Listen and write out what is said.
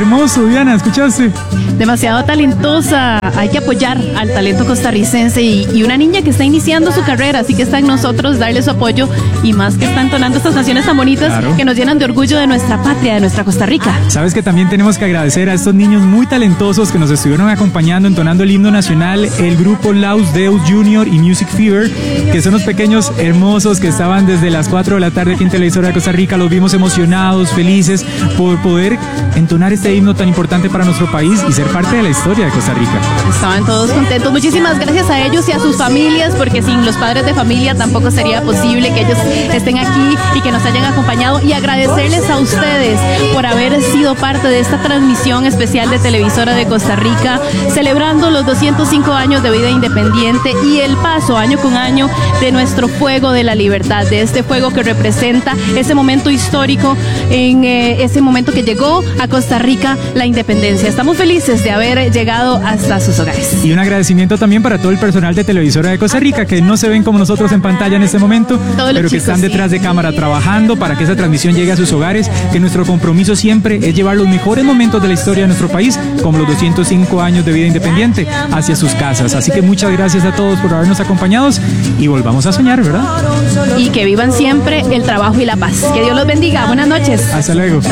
hermoso, Diana, ¿escuchaste? Demasiado talentosa. Hay que apoyar al talento costarricense y una niña que está iniciando su carrera, así que está en nosotros darle su apoyo y más que está entonando estas canciones tan bonitas, claro, que nos llenan de orgullo de nuestra patria, de nuestra Costa Rica. Sabes que también tenemos que agradecer a estos niños muy talentosos que nos estuvieron acompañando entonando el himno nacional, el grupo Laus Deus Junior y Music Fever, que son los pequeños hermosos que estaban desde las 4 de la tarde aquí en Televisora de Costa Rica. Los vimos emocionados, felices por poder entonar este himno tan importante para nuestro país y ser parte de la historia de Costa Rica. Estaban todos contentos. Muchísimas gracias a ellos y a sus familias, porque sin los padres de familia tampoco sería posible que ellos estén aquí y que nos hayan acompañado, y agradecerles a ustedes por haber sido parte de esta transmisión especial de Televisora de Costa Rica, celebrando los 205 años de vida independiente y el paso año con año de nuestro fuego de la libertad, de este fuego que representa ese momento histórico, en ese momento que llegó a Costa Rica la independencia. Estamos felices de haber llegado hasta sus hogares. Y un agradecimiento también para todo el personal de Televisora de Costa Rica, que no se ven como nosotros en pantalla en este momento, pero que están detrás de cámara trabajando para que esa transmisión llegue a sus hogares, que nuestro compromiso siempre es llevar los mejores momentos de la historia de nuestro país, como los 205 años de vida independiente, hacia sus casas. Así que muchas gracias a todos por habernos acompañado y volvamos a soñar, ¿verdad? Y que vivan siempre el trabajo y la paz. Que Dios los bendiga. Buenas noches. Hasta luego.